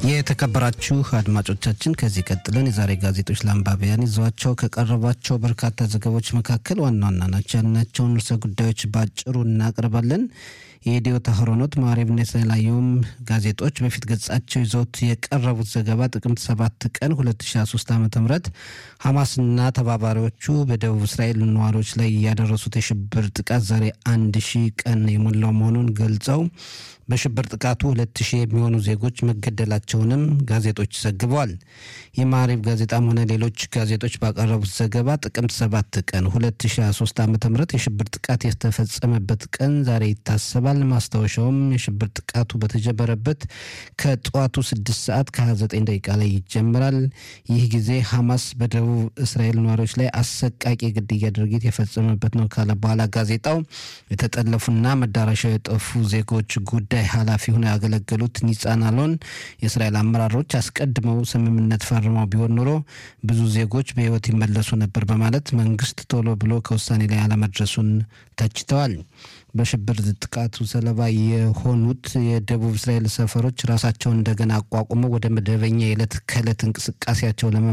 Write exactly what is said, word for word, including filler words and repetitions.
የተከበራችሁ አድማጮቻችን ከዚህ ቀጥለን የዛሬ ጋዜጦች ለአንባቢያን ይዘዋቸው ከቀረቧቸው በርካታ ዘገቦች መካከል ዋና ዋና ናቸው ያልናቸውን ርዕሰ ጉዳዮች ባጭሩ እናቀርባለን። የኢትዮ ታህሮኖት ማሪብና የተለያዩም ጋዜጦች በፊት ገጻቸው ይዘውት የቀረቡት ዘገባ ጥቅምት ሰባት ቀን ሁለት ሺህ ሶስት ዓ.ም ሐማስና ተባባሪዎቹ በደቡብ እስራኤል ነዋሪዎች ላይ ያደረሱት የሽብር ጥቃት ዛሬ አንድ ሺህ ቀን የሞላው መሆኑን ገልጸው በሽብር ጥቃቱ ሁለት ሺህ የሚሆኑ ዜጎች መገደላቸውንም ጋዜጦች ዘግበዋል። የማሪብ ጋዜጣም ሆነ ሌሎች ጋዜጦች ባቀረቡት ዘገባ ጥቅምት ሰባት ቀን ሁለት ሺህ ሶስት ዓ.ም የሽብር ጥቃት የተፈጸመበት ቀን ዛሬ ይታሰባል። ማስታወሻውም የሽብር ጥቃቱ በተጀመረበት ከጠዋቱ ስድስት ሰዓት ከሃያ ዘጠኝ ደቂቃ ላይ ይጀምራል። ይህ ጊዜ ሐማስ በደቡብ እስራኤል ነዋሪዎች ላይ አሰቃቂ ግድያ ድርጊት የፈጸመበት ነው ካለ በኋላ ጋዜጣው የተጠለፉና መዳረሻው የጠፉ ዜጎች ጉዳይ ኃላፊ ሆነው ያገለገሉት ኒጻን አሎን የእስራኤል አመራሮች አስቀድመው ስምምነት ፈርመው ቢሆን ኖሮ ብዙ ዜጎች በህይወት ይመለሱ ነበር በማለት መንግስት ቶሎ ብሎ ከውሳኔ ላይ አለመድረሱን ተችተዋል። በሽብር ጥቃቱ ሰለባ የሆኑት የደቡብ እስራኤል ሰፈሮች ራሳቸውን እንደገና አቋቁመው ወደ መደበኛ የዕለት ከዕለት እንቅስቃሴያቸው ለመ